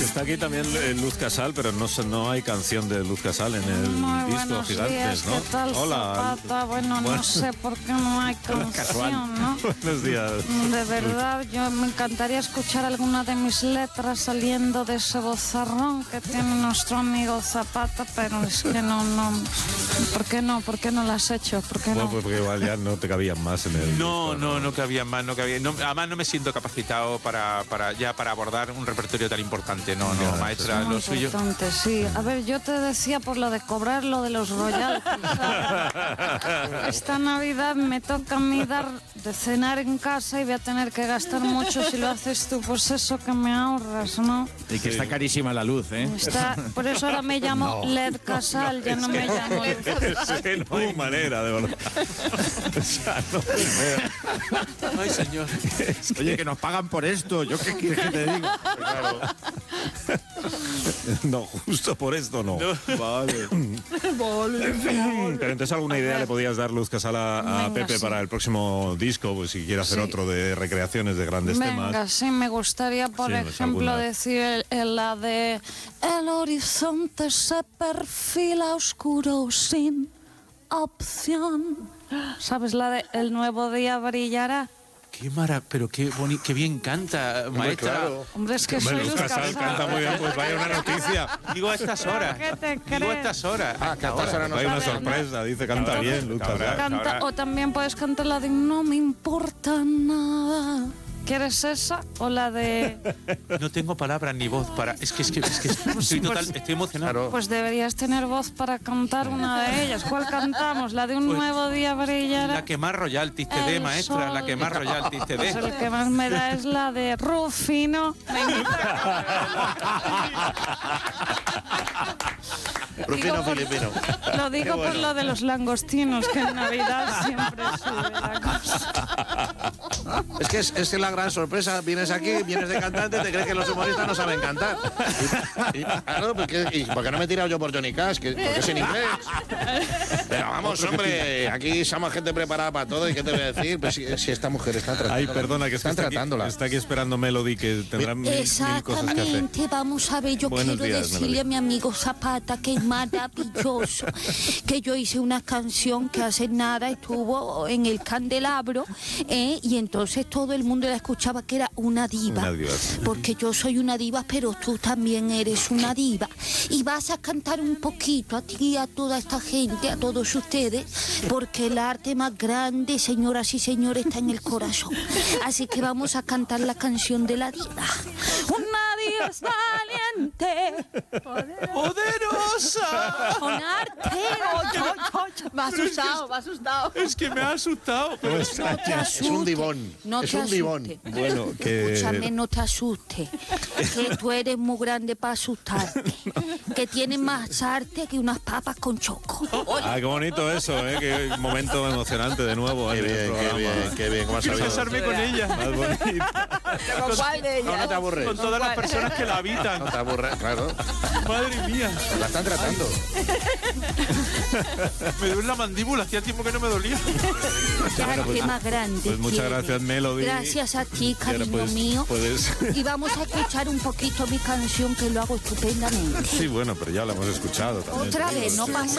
Está aquí también Luz Casal, pero no hay canción de Luz Casal en el disco Gigantes, ¿no? ¿Qué tal, Hola. Zapata? Bueno, no sé por qué no hay canción, ¿no? Buenos días. De verdad, yo me encantaría escuchar alguna de mis letras saliendo de ese vozarrón que tiene nuestro amigo Zapata, pero es que no. ¿Por qué no? ¿Por qué no lo has hecho? ¿Por qué no? Bueno, pues porque igual ya no te cabían más en el No disco, cabía más, además no me siento capacitado para abordar un repertorio tan importante. No, maestra, Muy lo suyo. importante, sí. A ver, yo te decía por lo de cobrar lo de los royalties, ¿sabes? Esta Navidad me toca a mí dar de cenar en casa y voy a tener que gastar mucho si lo haces tú, pues eso que me ahorras, ¿no? Y que está carísima la luz, ¿eh? Por eso ahora me llamo LED Casal, ya no me llamo Luz Casal. Es que no hay manera, de verdad. O sea, no hay manera. Ay, señor. Oye, que nos pagan por esto. ¿Yo qué quieres que te diga? Claro. No, justo por esto no. Vale. Pero entonces alguna idea le podías dar, Luz Casal, a Venga, Pepe sí. para el próximo disco, pues si quiere hacer Sí. otro de recreaciones de grandes Venga, temas. sí, me gustaría, por Sí, pues ejemplo, alguna. decir la de el horizonte se perfila oscuro sin opción. ¿Sabes? La de el nuevo día brillará. Pero qué bien canta, maestra. Claro. Hombre, es que Hombre, soy Luz Casal canta muy bien, pues vaya una noticia. Digo a estas horas. ¿Qué te Digo a crees? estas horas. Que hasta ahora no Vaya una sabe, sorpresa, dice, canta bien, Luz Casal. Canta, o también puedes cantar la de no me importa nada. ¿Quieres esa o la de...? No tengo palabras ni voz para... Es que estoy emocionado. Pues deberías tener voz para cantar una de ellas. ¿Cuál cantamos? ¿La de un Pues, nuevo día brillará? La que más royalties te dé, El maestra. sol. La que más royalties te Pues dé. el que más me da es la de Rufino. Rufino filipino. Lo digo por lo de los langostinos, que en Navidad siempre sube la cosa. Es que la gran sorpresa. Vienes aquí, vienes de cantante, te crees que los humoristas no saben cantar. Claro, ¿por qué no me he tirado yo por Johnny Cash? Porque es en inglés. Pero vamos, hombre, aquí somos gente preparada para todo. ¿Y qué te voy a decir? Pues si esta mujer está tratando. Ay, perdona, que están tratándola. Está aquí esperando Melody, que tendrá mil cosas que hacer. Exactamente, vamos a ver, yo Buenos quiero días, decirle Melody. a mi amigo Zapata que es maravilloso, que yo hice una canción que hace nada estuvo en el Candelabro, y entonces todo el mundo la escuchaba que era una diva, Una diva, sí. porque yo soy una diva, pero tú también eres una diva, y vas a cantar un poquito a ti y a toda esta gente, a todos ustedes, porque el arte más grande, señoras y señores, está en el corazón. Así que vamos a cantar la canción de la diva. Una diva valiente, ¡Poderosa! con arte. Me ha asustado. Es que me ha asustado. No te asustes. Es un divón. No Es te un asustes. divón. Bueno, que... Escúchame, no te asustes, que tú eres muy grande para asustarte, que tienes más arte que unas papas con choco. Ah, qué bonito eso, qué momento emocionante de nuevo. Qué en el bien, programa. qué bien, qué bien. ¿Cómo has Quiero sabido? casarme con ella. Más bonito. ¿Con cuál de No, ellas? no te aburres. Con todas las personas que la habitan. No te aburres, claro. Madre mía. La están tratando. Me duele la mandíbula. Hacía tiempo que no me dolía. ¿Qué arte más grande? Pues muchas tienes. gracias, Melody. Gracias a ti, Y ahora, cariño pues, mío. puedes... Y vamos a escuchar un poquito mi canción, que lo hago estupendamente. Sí, bueno, pero ya la hemos escuchado también. Otra vez, no pasa